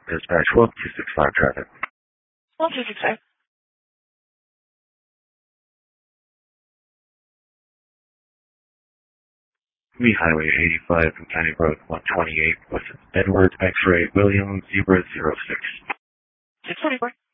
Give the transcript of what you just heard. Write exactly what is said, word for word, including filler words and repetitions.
Dispatch twelve two six five traffic. twelve two six five. Me Highway eighty-five from County Road one twenty-eight with Edward X-Ray William zero zero six. six forty-four.